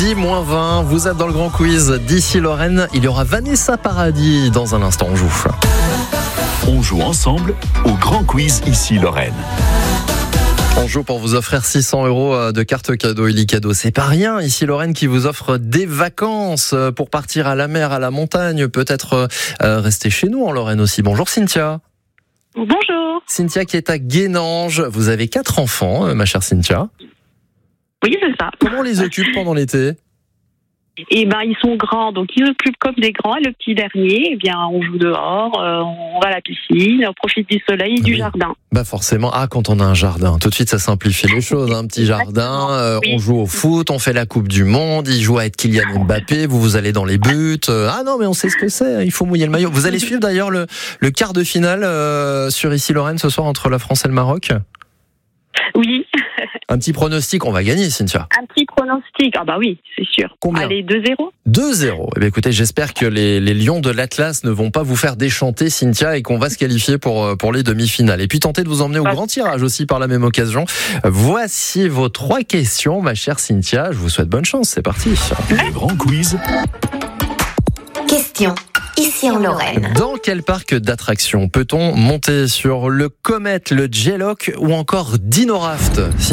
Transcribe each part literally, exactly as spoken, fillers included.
midi moins vingt, vous êtes dans le grand quiz d'ici Lorraine. Il y aura Vanessa Paradis dans un instant, on joue. On joue ensemble au grand quiz ici Lorraine. On joue pour vous offrir six cents euros de cartes cadeaux Illicadeau. C'est pas rien, ici Lorraine qui vous offre des vacances pour partir à la mer, à la montagne, peut-être euh, rester chez nous en Lorraine aussi. Bonjour Cynthia. Bonjour. Cynthia qui est à Guénange. Vous avez quatre enfants, euh, ma chère Cynthia. Oui, c'est ça. Comment on les occupe pendant l'été ? Eh ben, ils sont grands, donc ils occupent comme des grands. Et le petit dernier, eh bien, on joue dehors, euh, on va à la piscine, on profite du soleil et oui. du jardin. Bah forcément, ah quand on a un jardin, tout de suite ça simplifie les choses. Un petit jardin, euh, oui. On joue au foot, on fait la Coupe du Monde, il joue à être Kylian Mbappé, vous vous allez dans les buts. Euh, ah non mais on sait ce que c'est, il faut mouiller le maillot. Vous allez suivre d'ailleurs le, le quart de finale euh, sur ici Lorraine ce soir entre la France et le Maroc ? Oui. Un petit pronostic, on va gagner, Cynthia. Un petit pronostic, ah bah oui, c'est sûr. Combien ? Allez, deux zéro. deux zéro. Eh bien, écoutez, j'espère que les, les Lions de l'Atlas ne vont pas vous faire déchanter, Cynthia, et qu'on va se qualifier pour, pour les demi-finales. Et puis tenter de vous emmener au ah. grand tirage aussi par la même occasion. Voici vos trois questions, ma chère Cynthia. Je vous souhaite bonne chance, c'est parti. Le grand quiz. Question. Ici en Lorraine. Dans quel parc d'attractions peut-on monter sur le Comet, le J-Lock ou encore Dino Raft, Cynthia ?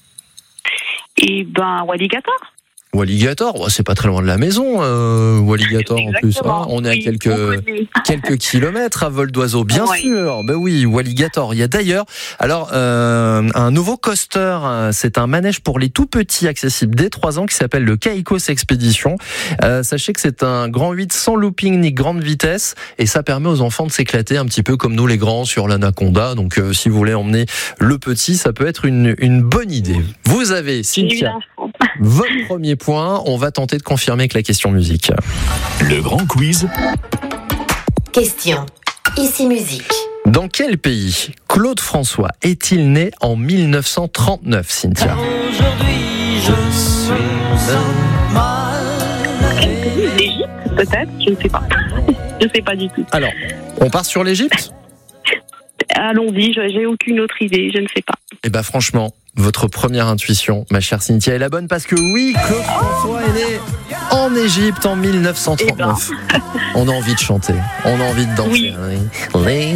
Eh ben, Walligator. Walligator, oh, c'est pas très loin de la maison, euh, Walligator en plus. Hein, on est à oui, quelques quelques kilomètres à vol d'oiseau, bien ouais. sûr. Ben oui, Walligator. Il y a d'ailleurs, alors euh, un nouveau coaster. C'est un manège pour les tout petits, accessible dès trois ans, qui s'appelle le Caicos Expedition. Euh, sachez que c'est un grand huit sans looping ni grande vitesse, et ça permet aux enfants de s'éclater un petit peu comme nous les grands sur l'Anaconda. Donc, euh, si vous voulez emmener le petit, ça peut être une une bonne idée. Vous avez, Cynthia, votre premier point. On va tenter de confirmer avec la question musique. Le grand quiz. Question. Ici musique. Dans quel pays Claude François est-il né en mille neuf cent trente-neuf, Cynthia ? Aujourd'hui, je suis un mal. L'Égypte, peut-être, je ne sais pas. Je ne sais pas du tout. Alors, on part sur l'Égypte ? Allons-y, je, j'ai aucune autre idée, je ne sais pas. Eh ben franchement, votre première intuition, ma chère Cynthia, est la bonne parce que oui, Claude François est né en Égypte en mille neuf cent trente-neuf. Eh ben. On a envie de chanter, on a envie de danser. Oui.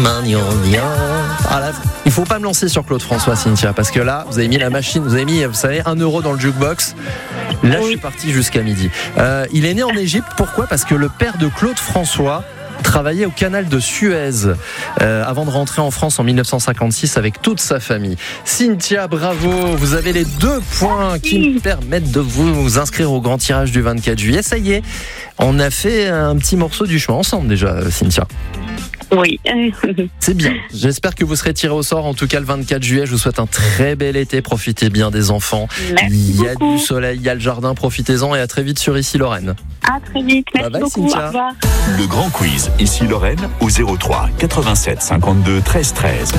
Ah là, il faut pas me lancer sur Claude François, Cynthia, parce que là, vous avez mis la machine, vous avez mis, vous savez, un euro dans le jukebox. Là, oui. Je suis parti jusqu'à midi. Euh, il est né en Égypte, pourquoi ? Parce que le père de Claude François travaillait au canal de Suez euh, avant de rentrer en France en mille neuf cent cinquante-six avec toute sa famille. Cynthia, bravo, vous avez les deux points qui me permettent de vous inscrire au grand tirage du vingt-quatre juillet. Ça y est, on a fait un petit morceau du chemin ensemble déjà, Cynthia. Oui. C'est bien. J'espère que vous serez tiré au sort. En tout cas, le vingt-quatre juillet, je vous souhaite un très bel été. Profitez bien des enfants. Merci il y a beaucoup. Du soleil, il y a le jardin. Profitez-en et à très vite sur Ici Lorraine. À très vite. Merci bye bye, beaucoup. Cynthia. Au revoir. Le grand quiz ici Lorraine au zéro trois quatre-vingt-sept cinquante-deux treize treize.